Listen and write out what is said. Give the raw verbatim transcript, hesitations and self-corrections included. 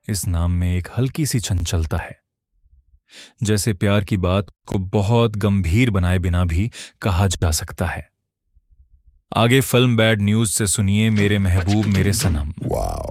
इस नाम में एक हल्की सी चंचलता है, जैसे प्यार की बात को बहुत गंभीर बनाए बिना भी कहा जा सकता है। आगे फिल्म बैड न्यूज से सुनिए मेरे महबूब मेरे सनम।